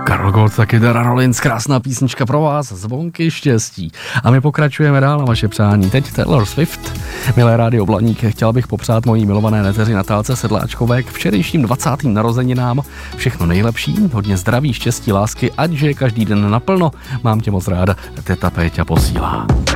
Karel Gott, taky Dara Rollins, krásná písnička pro vás, Zvonky štěstí. A my pokračujeme dál na vaše přání. Teď Taylor Swift. Milé Rádio Blaník, chtěla bych popřát mojí milované neteři Natálce Sedláčkové k včerejším 20. narozeninám všechno nejlepší, hodně zdraví, štěstí, lásky, ať žije každý den naplno. Mám tě moc ráda, teta Péťa posílá.